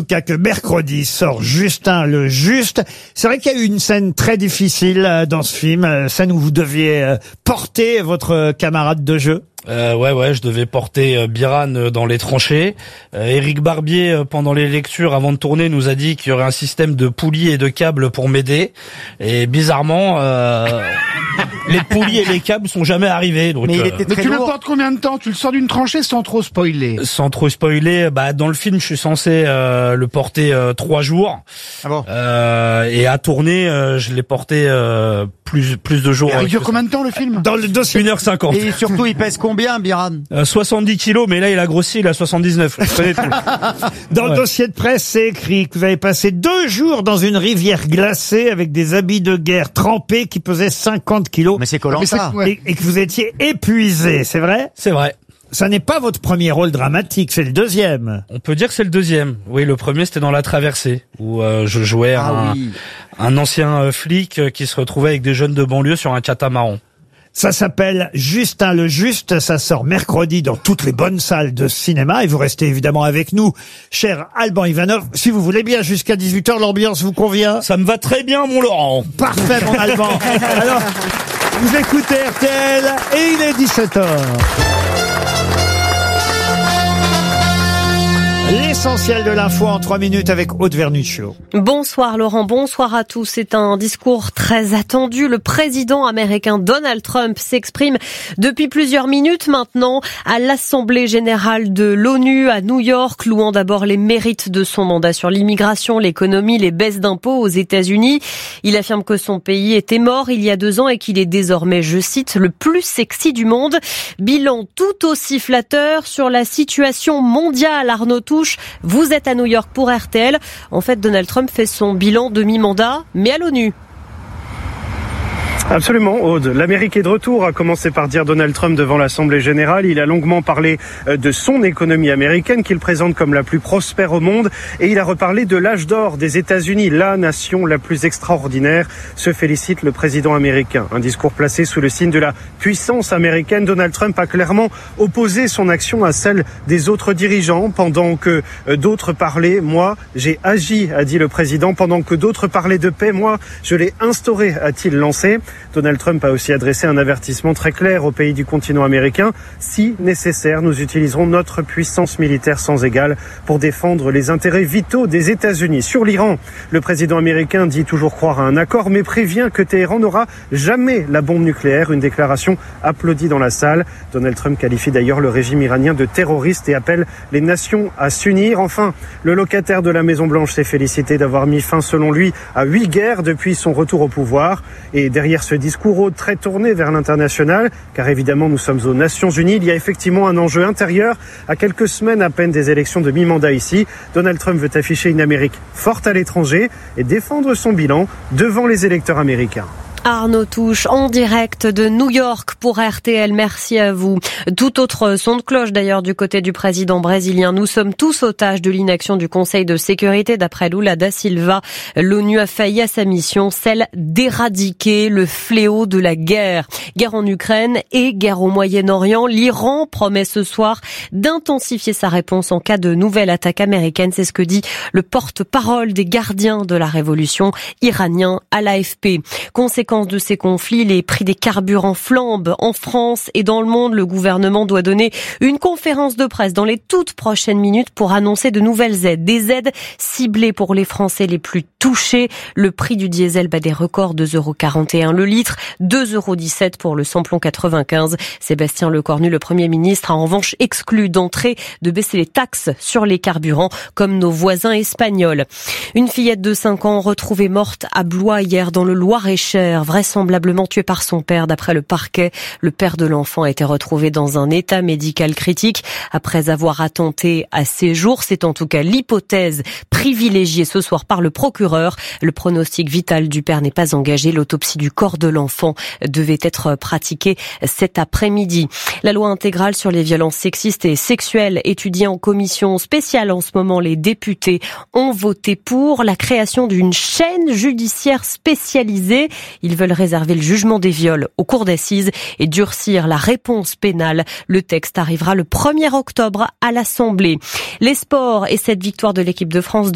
cas que mercredi sort Justin le Juste. C'est vrai qu'il y a eu une scène très difficile dans ce film, scène où vous deviez porter votre camarade de jeu. Ouais, je devais porter Biran dans les tranchées. Éric Barbier, pendant les lectures, avant de tourner, nous a dit qu'il y aurait un système de poulies et de câbles pour m'aider. Et bizarrement, les poulies et les câbles sont jamais arrivés. Donc, mais tu le portes combien de temps? Tu le sors d'une tranchée sans trop spoiler? Sans trop spoiler, dans le film, je suis censé le porter 3 jours. Ah bon? Et à tourner, je l'ai porté plus de jours. Il dure combien de temps le film? Dans le dossier 1h50. Et surtout, il pèse combien, Biran? 70 kilos, mais là il a grossi, il a 79. Je connais tout. Dans le dossier de presse, c'est écrit que vous avez passé 2 jours dans une rivière glacée avec des habits de guerre trempés qui pesaient 50 kilos. Mais c'est Koh-Lanta. Et que vous étiez épuisé, c'est vrai? C'est vrai. Ça n'est pas votre premier rôle dramatique, c'est le deuxième. On peut dire que c'est le deuxième. Oui, le premier c'était dans La Traversée, où je jouais un ancien flic qui se retrouvait avec des jeunes de banlieue sur un catamaran. Ça s'appelle Justin le Juste, ça sort mercredi dans toutes les bonnes salles de cinéma et vous restez évidemment avec nous, cher Alban Ivanov. Si vous voulez bien, jusqu'à 18h, l'ambiance vous convient? Ça me va très bien, mon Laurent. Parfait, mon Alban. Alors, vous écoutez RTL et il est 17h. L'essentiel de l'info en 3 minutes avec Aude Vernuccio. Bonsoir Laurent, bonsoir à tous. C'est un discours très attendu. Le président américain Donald Trump s'exprime depuis plusieurs minutes maintenant à l'Assemblée générale de l'ONU à New York, louant d'abord les mérites de son mandat sur l'immigration, l'économie, les baisses d'impôts aux États-Unis. Il affirme que son pays était mort il y a 2 ans et qu'il est désormais, je cite, le plus sexy du monde. Bilan tout aussi flatteur sur la situation mondiale. Arnaud Touche, vous êtes à New York pour RTL. En fait, Donald Trump fait son bilan de mi-mandat, mais à l'ONU. Absolument, Aude. L'Amérique est de retour, a commencé par dire Donald Trump devant l'Assemblée générale. Il a longuement parlé de son économie américaine qu'il présente comme la plus prospère au monde et il a reparlé de l'âge d'or des États-Unis, la nation la plus extraordinaire, se félicite le président américain. Un discours placé sous le signe de la puissance américaine. Donald Trump a clairement opposé son action à celle des autres dirigeants. Pendant que d'autres parlaient, moi, j'ai agi, a dit le président. Pendant que d'autres parlaient de paix, moi, je l'ai instauré, a-t-il lancé. Donald Trump a aussi adressé un avertissement très clair aux pays du continent américain. Si nécessaire, nous utiliserons notre puissance militaire sans égale pour défendre les intérêts vitaux des États-Unis. Sur l'Iran, le président américain dit toujours croire à un accord, mais prévient que Téhéran n'aura jamais la bombe nucléaire. Une déclaration applaudie dans la salle. Donald Trump qualifie d'ailleurs le régime iranien de terroriste et appelle les nations à s'unir. Enfin, le locataire de la Maison-Blanche s'est félicité d'avoir mis fin, selon lui, à 8 guerres depuis son retour au pouvoir. Et derrière ce discours très tourné vers l'international, car évidemment nous sommes aux Nations Unies, il y a effectivement un enjeu intérieur. À quelques semaines à peine des élections de mi-mandat ici, Donald Trump veut afficher une Amérique forte à l'étranger et défendre son bilan devant les électeurs américains. Arnaud Touche, en direct de New York pour RTL. Merci à vous. Tout autre son de cloche d'ailleurs du côté du président brésilien. Nous sommes tous otages de l'inaction du Conseil de sécurité. D'après Lula da Silva, l'ONU a failli à sa mission, celle d'éradiquer le fléau de la guerre. Guerre en Ukraine et guerre au Moyen-Orient. L'Iran promet ce soir d'intensifier sa réponse en cas de nouvelle attaque américaine. C'est ce que dit le porte-parole des gardiens de la révolution iranien à l'AFP. Conséquence de ces conflits, les prix des carburants flambent en France et dans le monde. Le gouvernement doit donner une conférence de presse dans les toutes prochaines minutes pour annoncer de nouvelles aides. Des aides ciblées pour les Français les plus touchés. Le prix du diesel bat des records, 2,41 € le litre, 2,17 € pour le samplon 95. Sébastien Lecornu, le Premier ministre, a en revanche exclu d'entrée de baisser les taxes sur les carburants comme nos voisins espagnols. Une fillette de 5 ans retrouvée morte à Blois hier dans le Loir-et-Cher, vraisemblablement tuée par son père. D'après le parquet, le père de l'enfant a été retrouvé dans un état médical critique après avoir attenté à ses jours. C'est en tout cas l'hypothèse privilégiée ce soir par le procureur. Le pronostic vital du père n'est pas engagé. L'autopsie du corps de l'enfant devait être pratiquée cet après-midi. La loi intégrale sur les violences sexistes et sexuelles étudiée en commission spéciale en ce moment. Les députés ont voté pour la création d'une chaîne judiciaire spécialisée. Ils veulent réserver le jugement des viols aux cours d'assises et durcir la réponse pénale. Le texte arrivera le 1er octobre à l'Assemblée. Les sports et cette victoire de l'équipe de France